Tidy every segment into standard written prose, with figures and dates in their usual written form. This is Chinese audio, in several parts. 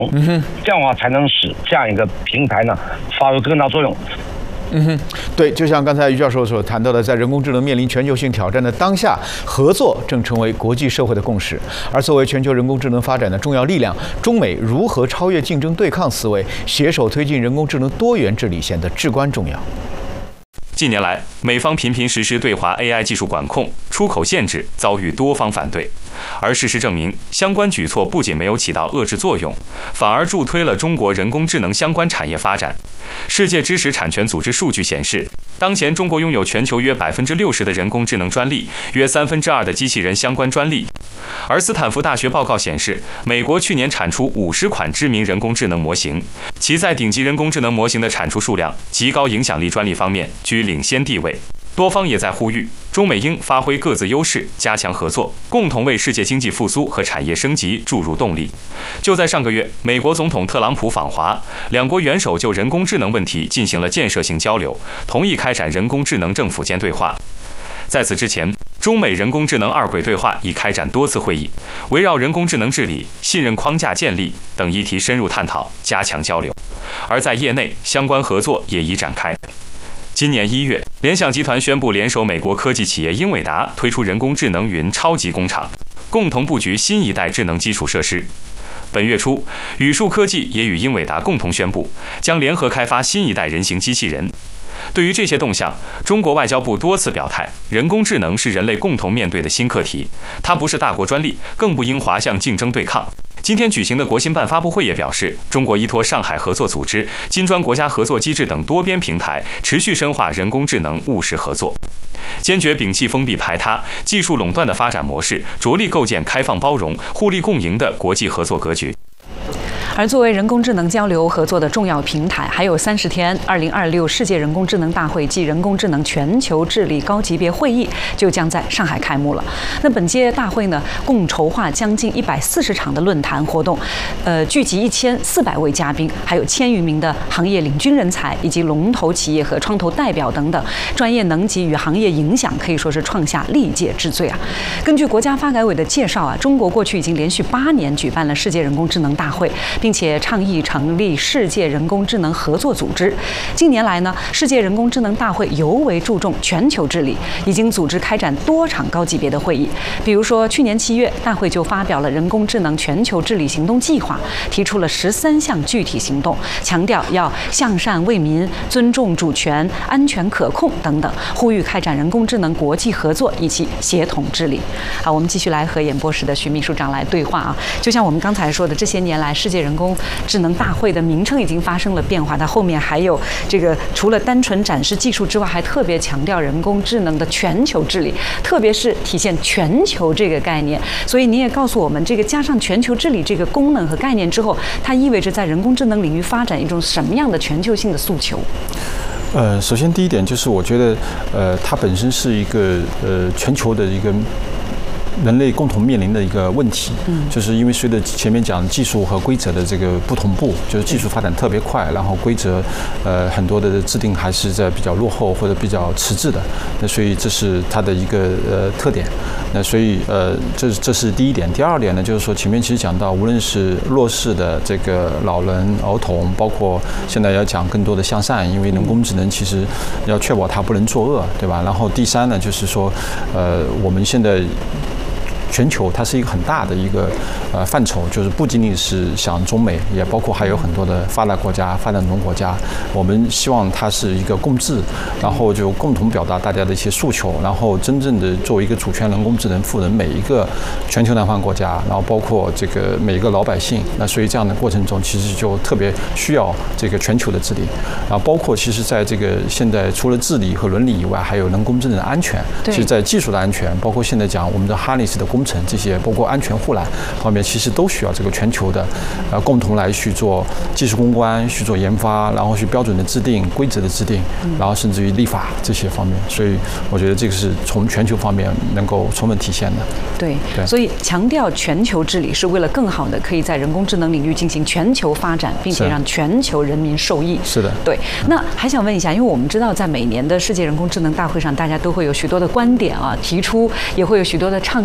这样的话才能使这样一个平台呢发挥更大作用。 对，就像刚才于教授所谈到的，在人工智能面临全球性挑战的当下，合作正成为国际社会的共识。而作为全球人工智能发展的重要力量，中美如何超越竞争对抗思维，携手推进人工智能多元治理，显得至关重要。 近年来，美方频频实施对华 AI 技术管控、出口限制，遭遇多方反对。而事实证明，相关举措不仅没有起到遏制作用，反而助推了中国人工智能相关产业发展。世界知识产权组织数据显示，当前中国拥有全球约60%的人工智能专利，约2/3的机器人相关专利。而斯坦福大学报告显示，美国去年产出50款知名人工智能模型，其在顶级人工智能模型的产出数量、极高影响力专利方面居领先地位。多方也在呼吁中美应发挥各自优势，加强合作，共同为世界经济复苏和产业升级注入动力。就在上个月，美国总统特朗普访华，两国元首就人工智能问题进行了建设性交流，同意开展人工智能政府间对话。在此之前，中美人工智能二轨对话已开展多次会议，围绕人工智能治理、信任框架建立等议题深入探讨，加强交流。而在业内，相关合作也已展开。今年1月，联想集团宣布联手美国科技企业英伟达推出人工智能云超级工厂，共同布局新一代智能基础设施。本月初，宇树科技也与英伟达共同宣布，将联合开发新一代人形机器人。对于这些动向，中国外交部多次表态，人工智能是人类共同面对的新课题，它不是大国专利，更不应滑向竞争对抗。今天举行的国新办发布会也表示，中国依托上海合作组织、金砖国家合作机制等多边平台，持续深化人工智能务实合作，坚决摒弃封闭排他、技术垄断的发展模式，着力构建开放包容、互利共赢的国际合作格局。 而作为人工智能交流合作的重要平台，还有30天，2026世界人工智能大会暨人工智能全球治理高级别会议就将在上海开幕了。那本届大会呢，共筹划将近140场的论坛活动，聚集1400位嘉宾，还有1000余名的行业领军人才，以及龙头企业和创投代表等等，专业能级与行业影响可以说是创下历届之最啊。根据国家发改委的介绍啊，中国过去已经连续8年举办了世界人工智能大会，并且倡议成立世界人工智能合作组织。近年来呢，世界人工智能大会尤为注重全球治理，已经组织开展多场高级别的会议。比如说，去年7月，大会就发表了人工智能全球治理行动计划，提出了13项具体行动，强调要向善为民、尊重主权、安全可控等等，呼吁开展人工智能国际合作以及协同治理。好，我们继续来和演播室的徐秘书长来对话啊。就像我们刚才说的，这些年来，世界人工智能大会的名称已经发生了变化，它后面还有这个除了单纯展示技术之外，还特别强调人工智能的全球治理，特别是体现全球这个概念。所以您也告诉我们，这个加上全球治理这个功能和概念之后，它意味着在人工智能领域发展一种什么样的全球性的诉求？ 首先第一点就是我觉得，它本身是一个全球的一个人类共同面临的一个问题，就是因为随着前面讲技术和规则的这个不同步，就是技术发展特别快，然后规则很多的制定还是在比较落后或者比较迟滞的，那所以这是它的一个特点。那所以这是第一点。第二点呢，就是说前面其实讲到，无论是弱势的这个老人、儿童，包括现在要讲更多的向善，因为人工智能其实要确保它不能作恶，对吧？然后第三呢，就是说我们现在全球它是一个很大的一个范畴，就是不仅仅是像中美，也包括还有很多的发达国家、发展中国家。我们希望它是一个共治，然后就共同表达大家的一些诉求，然后真正的作为一个主权人工智能赋能每一个全球南方国家，然后包括这个每一个老百姓。那所以这样的过程中，其实就特别需要这个全球的治理，然后包括其实在这个现在除了治理和伦理以外，还有人工智能的安全。其实在技术的安全，包括现在讲我们的哈里斯的工程这些，包括安全护栏方面，其实都需要这个全球的共同来去做技术攻关、去做研发，然后去标准的制定、规则的制定，然后甚至于立法这些方面。所以我觉得这个是从全球方面能够充分体现的。 对，所以强调全球治理是为了更好的可以在人工智能领域进行全球发展，并且让全球人民受益。 是的， 对。那还想问一下，因为我们知道在每年的世界人工智能大会上，大家都会有许多的观点啊提出，也会有许多的倡议要发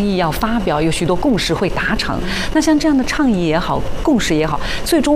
发表，有许多共识会达成。那像这样的倡议也好，共识也好，最终